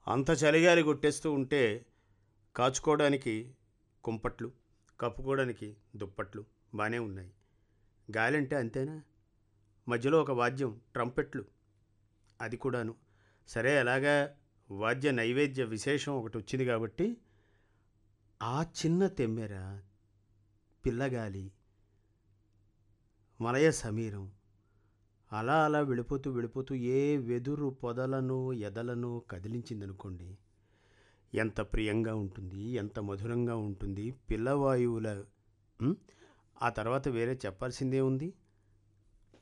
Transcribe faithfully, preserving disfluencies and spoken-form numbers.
అంత చలిగాలి కొట్టేస్తూ ఉంటే కాచుకోవడానికి కుంపట్లు, కప్పుకోవడానికి దుప్పట్లు బాగానే ఉన్నాయి. గాలి అంటే అంతేనా? మధ్యలో ఒక వాద్యం ట్రంపెట్లు, అది కూడాను. సరే, అలాగా వాద్య నైవేద్య విశేషం ఒకటి వచ్చింది కాబట్టి ఆ చిన్న తెమ్మెర, పిల్లగాలి, మలయ సమీరం అలా అలా వెళ్ళిపోతూ వెళ్ళిపోతూ ఏ వెదురు పొదలను ఎదలను కదిలించిందనుకోండి, ఎంత ప్రియంగా ఉంటుంది, ఎంత మధురంగా ఉంటుంది. పిల్లవాయువుల ఉమ్, ఆ తర్వాత వేరే చెప్పాల్సిందే ఉంది.